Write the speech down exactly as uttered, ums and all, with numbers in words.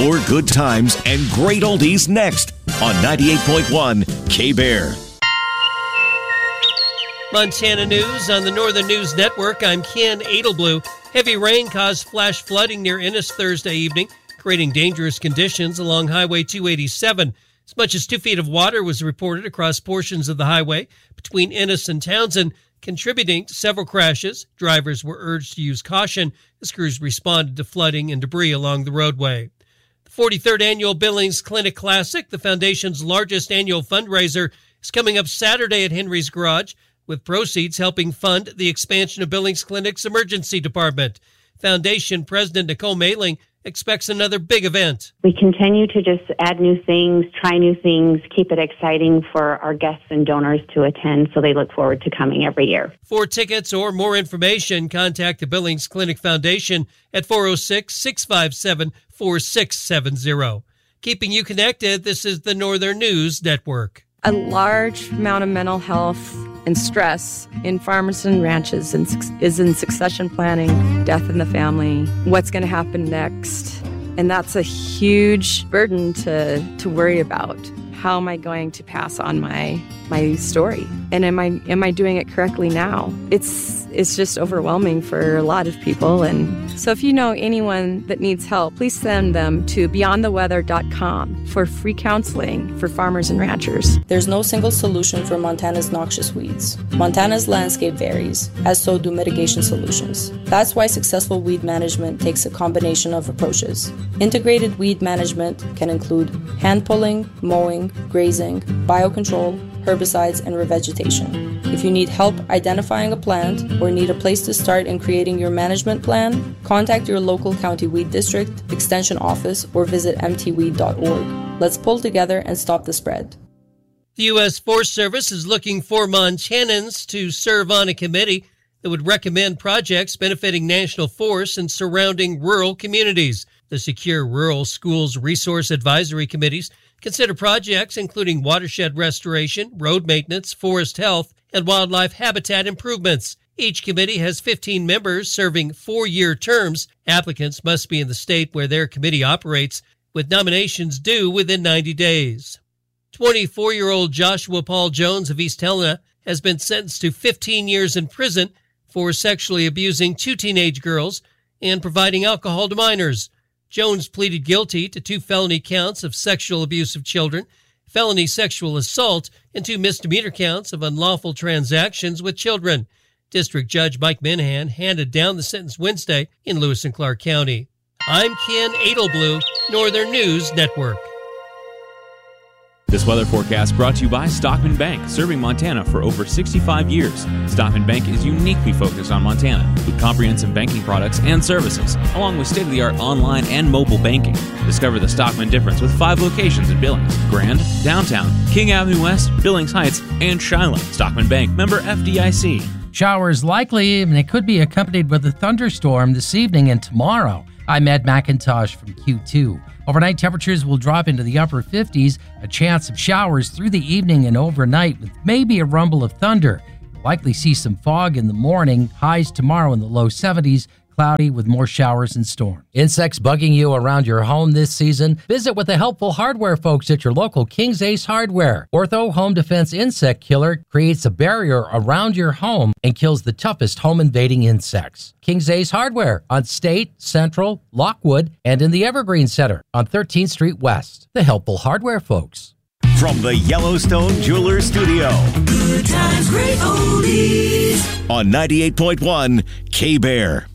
More good times and great oldies next on ninety-eight point one K-Bear. Montana News on the Northern News Network. I'm Ken Edelblue. Heavy rain caused flash flooding near Ennis Thursday evening, creating dangerous conditions along Highway two eighty-seven. As much as two feet of water was reported across portions of the highway between Ennis and Townsend, contributing to several crashes. Drivers were urged to use caution as crews responded to flooding and debris along the roadway. The forty-third Annual Billings Clinic Classic, the Foundation's largest annual fundraiser, is coming up Saturday at Henry's Garage, with proceeds helping fund the expansion of Billings Clinic's emergency department. Foundation President Nicole Mailing expects another big event. We continue to just add new things, try new things, keep it exciting for our guests and donors to attend, so they look forward to coming every year. For tickets or more information, contact the Billings Clinic Foundation at four oh six, six five seven, four six seven zero. Keeping you connected, this is the Northern News Network. A large amount of mental health and stress in farmers and ranches and is in succession planning, death in the family, what's going to happen next. And that's a huge burden to, to worry about. How am I going to pass on my my story? And am I am I doing it correctly now? It's it's just overwhelming for a lot of people. And so if you know anyone that needs help, please send them to beyond the weather dot com for free counseling for farmers and ranchers. There's no single solution for Montana's noxious weeds. Montana's landscape varies, as so do mitigation solutions. That's why successful weed management takes a combination of approaches. Integrated weed management can include hand pulling, mowing, grazing, biocontrol, herbicides, and revegetation. If you need help identifying a plant or need a place to start in creating your management plan, contact your local county weed district, extension office, or visit m t weed dot org. Let's pull together and stop the spread. The U S Forest Service is looking for Montanans to serve on a committee that would recommend projects benefiting national forests and surrounding rural communities. The Secure Rural Schools Resource Advisory Committees consider projects including watershed restoration, road maintenance, forest health, and wildlife habitat improvements. Each committee has fifteen members serving four-year terms. Applicants must be in the state where their committee operates, with nominations due within ninety days. twenty-four-year-old Joshua Paul Jones of East Helena has been sentenced to fifteen years in prison for sexually abusing two teenage girls and providing alcohol to minors. Jones pleaded guilty to two felony counts of sexual abuse of children, felony sexual assault, and two misdemeanor counts of unlawful transactions with children. District Judge Mike Minahan handed down the sentence Wednesday in Lewis and Clark County. I'm Ken Edelblue, Northern News Network. This weather forecast brought to you by Stockman Bank, serving Montana for over sixty-five years. Stockman Bank is uniquely focused on Montana with comprehensive banking products and services, along with state-of-the-art online and mobile banking. Discover the Stockman difference with five locations in Billings: Grand, Downtown, King Avenue West, Billings Heights, and Shiloh. Stockman Bank, member F D I C. Showers likely, and it could be accompanied with a thunderstorm this evening and tomorrow. I'm Ed McIntosh from Q two. Overnight temperatures will drop into the upper fifties, a chance of showers through the evening and overnight with maybe a rumble of thunder. You'll likely see some fog in the morning, highs tomorrow in the low seventies, cloudy with more showers and storms. Insects bugging you around your home this season? Visit with the helpful hardware folks at your local King's Ace Hardware. Ortho Home Defense Insect Killer creates a barrier around your home and kills the toughest home-invading insects. King's Ace Hardware on State, Central, Lockwood, and in the Evergreen Center on thirteenth Street West. The helpful hardware folks. From the Yellowstone Jewelers Studio. Good times, great oldies. On ninety-eight point one K-Bear.